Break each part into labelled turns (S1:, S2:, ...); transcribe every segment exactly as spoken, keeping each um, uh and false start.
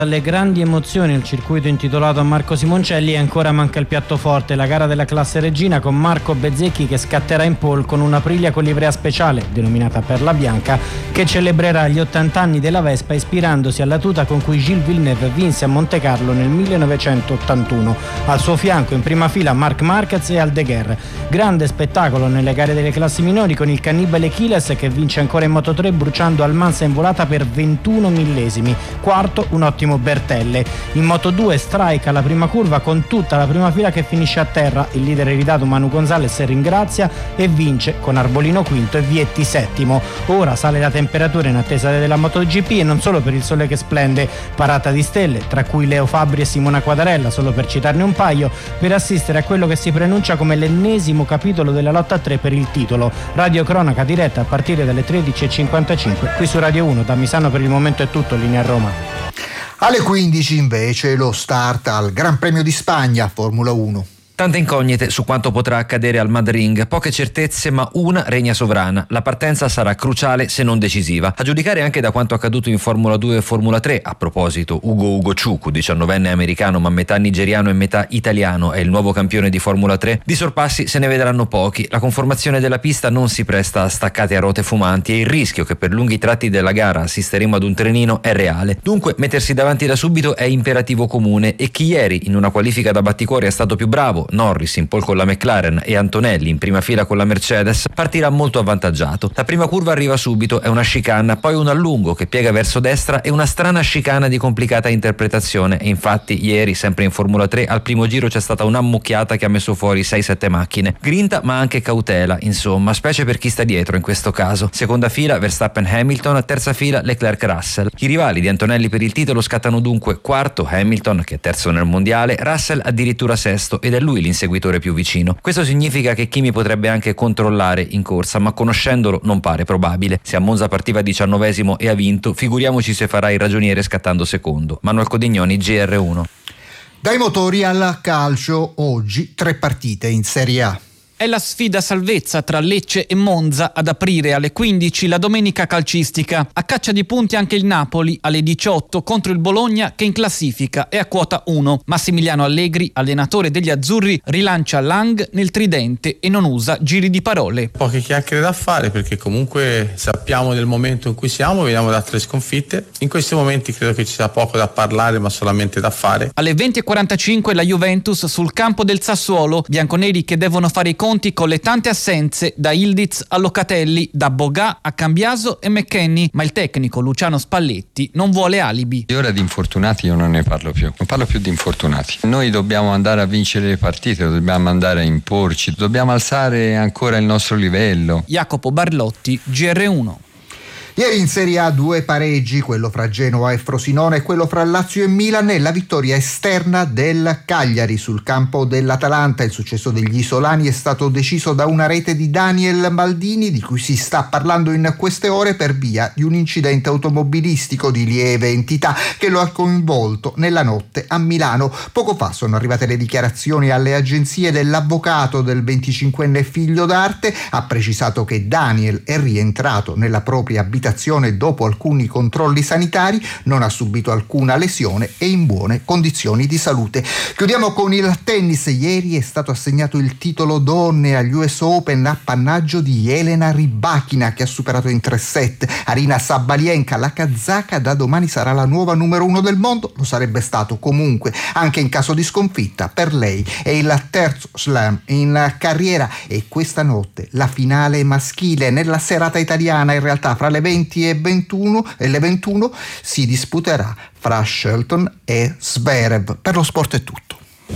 S1: Alle grandi emozioni il circuito intitolato a Marco Simoncelli e ancora manca il piatto forte, la gara della classe regina con Marco Bezzecchi che scatterà in pole con una Aprilia con livrea speciale, denominata Perla Bianca, che celebrerà gli ottanta anni della Vespa ispirandosi alla tuta con cui Gilles Villeneuve vinse a Monte Carlo nel millenovecentottantuno. Al suo fianco in prima fila Marc Marquez e Aldeguer. Grande spettacolo nelle gare delle classi minori con il cannibale Chiles che vince ancora in Moto tre bruciando Almanza in volata per ventuno millesimi. Quarto un ottimo Bertelle. In Moto due strike alla prima curva con tutta la prima fila che finisce a terra. Il leader eridato Manu Gonzalez ringrazia e vince con Arbolino quinto e Vietti settimo. Ora sale la temperatura in attesa della MotoGP e non solo per il sole che splende, parata di stelle tra cui Leo Fabri e Simona Quadarella, solo per citarne un paio, per assistere a quello che si preannuncia come l'ennesimo capitolo della lotta a tre per il titolo. Radio cronaca diretta a partire dalle tredici e cinquantacinque qui su Radio uno. Da Misano per il momento è tutto, linea Roma.
S2: Alle quindici invece lo start al Gran Premio di Spagna, Formula uno.
S3: Tante incognite su quanto potrà accadere al Madring, poche certezze ma una regna sovrana. La partenza sarà cruciale se non decisiva. A giudicare anche da quanto accaduto in Formula due e Formula tre, a proposito, Ugo Ugochukwu, diciannovenne americano ma metà nigeriano e metà italiano, è il nuovo campione di Formula tre. Di sorpassi se ne vedranno pochi, la conformazione della pista non si presta a staccate a rote fumanti e il rischio che per lunghi tratti della gara assisteremo ad un trenino è reale. Dunque mettersi davanti da subito è imperativo comune e chi ieri in una qualifica da batticuore è stato più bravo, Norris in pole con la McLaren e Antonelli in prima fila con la Mercedes, partirà molto avvantaggiato. La prima curva arriva subito, è una chicane, poi un allungo che piega verso destra e una strana chicane di complicata interpretazione e infatti ieri, sempre in Formula tre, al primo giro c'è stata un'ammucchiata che ha messo fuori sei sette macchine. Grinta ma anche cautela, insomma, specie per chi sta dietro in questo caso. Seconda fila Verstappen-Hamilton, terza fila Leclerc-Russell. I rivali di Antonelli per il titolo scattano dunque quarto Hamilton, che è terzo nel mondiale, Russell addirittura sesto ed è lui l'inseguitore più vicino. Questo significa che Kimi potrebbe anche controllare in corsa, ma conoscendolo non pare probabile. Se a Monza partiva diciannovesimo e ha vinto, figuriamoci se farà il ragioniere scattando secondo. Manuel Codignoni, G R uno.
S2: Dai motori al calcio, oggi tre partite in Serie A.
S4: È la sfida salvezza tra Lecce e Monza ad aprire alle quindici la domenica calcistica. A caccia di punti anche il Napoli alle diciotto contro il Bologna che in classifica è a quota uno. Massimiliano Allegri, allenatore degli azzurri, rilancia Lang nel tridente e non usa giri di parole.
S5: Poche chiacchiere da fare perché comunque sappiamo del momento in cui siamo, veniamo da tre sconfitte. In questi momenti credo che ci sia poco da parlare ma solamente da fare.
S4: Alle venti e quarantacinque la Juventus sul campo del Sassuolo, bianconeri che devono fare i conti con le tante assenze da Ildiz a Locatelli, da Bogà a Cambiaso e McKennie, ma il tecnico Luciano Spalletti non vuole alibi.
S6: E ora di infortunati io non ne parlo più, non parlo più di infortunati. Noi dobbiamo andare a vincere le partite, dobbiamo andare a imporci, dobbiamo alzare ancora il nostro livello.
S4: Jacopo Barlotti, G R uno.
S2: Ieri in Serie A due pareggi, quello fra Genoa e Frosinone e quello fra Lazio e Milan e la vittoria esterna del Cagliari sul campo dell'Atalanta. Il successo degli isolani è stato deciso da una rete di Daniel Maldini di cui si sta parlando in queste ore per via di un incidente automobilistico di lieve entità che lo ha coinvolto nella notte a Milano. Poco fa sono arrivate le dichiarazioni alle agenzie dell'avvocato del venticinquenne figlio d'arte. Ha precisato che Daniel è rientrato nella propria abitazione dopo alcuni controlli sanitari, non ha subito alcuna lesione e in buone condizioni di salute. Chiudiamo con il tennis. Ieri è stato assegnato il titolo donne agli U S Open appannaggio di Elena Rybakina che ha superato in tre set Arina Sabalenka. La kazaka da domani sarà la nuova numero uno del mondo, lo sarebbe stato comunque anche in caso di sconfitta. Per lei è il terzo slam in carriera e questa notte la finale maschile nella serata italiana, in realtà fra le venti e ventuno e le ventuno si disputerà fra Shelton e Zverev. Per lo sport è tutto.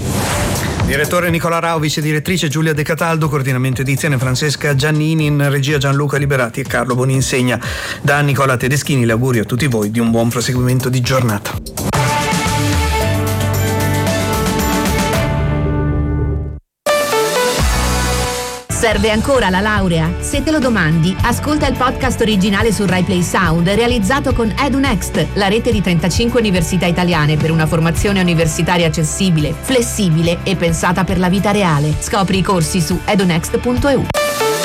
S7: Direttore Nicola Rao, vice direttrice Giulia De Cataldo, coordinamento edizione Francesca Giannini, in regia Gianluca Liberati e Carlo Boninsegna. Da Nicola Tedeschini l'augurio a tutti voi di un buon proseguimento di giornata.
S8: Serve ancora la laurea? Se te lo domandi, ascolta il podcast originale su Rai Play Sound realizzato con EduNext, la rete di trentacinque università italiane per una formazione universitaria accessibile, flessibile e pensata per la vita reale. Scopri i corsi su edunext punto e u.